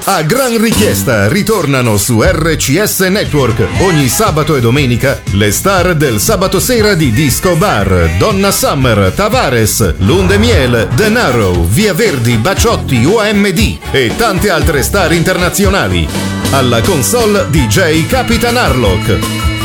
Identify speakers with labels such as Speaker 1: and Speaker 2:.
Speaker 1: A gran richiesta ritornano su RCS Network ogni sabato e domenica le star del sabato sera di Disco Bar: Donna Summer, Tavares, Lundemiel, Denaro, Via Verdi, Baciotti, OMD e tante altre star internazionali. Alla console DJ Capitan Harlock.